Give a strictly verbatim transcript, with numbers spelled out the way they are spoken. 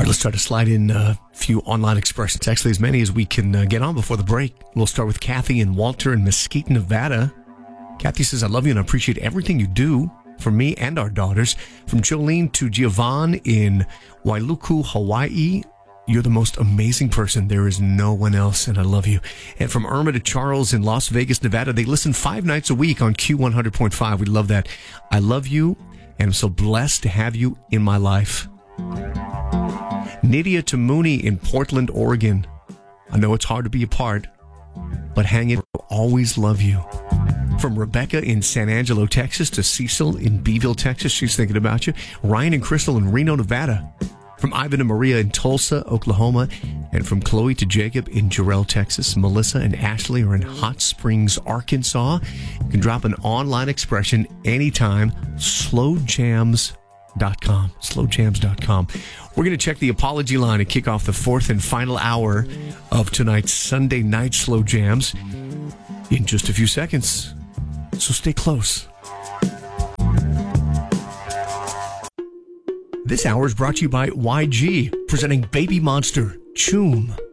right, let's try to slide in a few online expressions. Actually, as many as we can uh, get on before the break. We'll start with Kathy and Walter in Mesquite, Nevada. Kathy says, I love you and I appreciate everything you do for me and our daughters. From Jolene to Giovanni in Wailuku, Hawaii. You're the most amazing person. There is no one else, and I love you. And from Irma to Charles in Las Vegas, Nevada. They listen five nights a week on Q one hundred point five. We love that. I love you, and I'm so blessed to have you in my life. Nydia to Mooney in Portland, Oregon. I know it's hard to be apart, but hang it, I'll always love you. From Rebecca in San Angelo, Texas to Cecil in Beeville, Texas. She's thinking about you. Ryan and Crystal in Reno, Nevada. From Ivan and Maria in Tulsa, Oklahoma. And from Chloe to Jacob in Jarrell, Texas. Melissa and Ashley are in Hot Springs, Arkansas. You can drop an online expression anytime. slow jams dot com. slow jams dot com. We're going to check the apology line and kick off the fourth and final hour of tonight's Sunday Night Slow Jams in just a few seconds. So stay close. This hour is brought to you by Y G, presenting Baby Monster, Choom.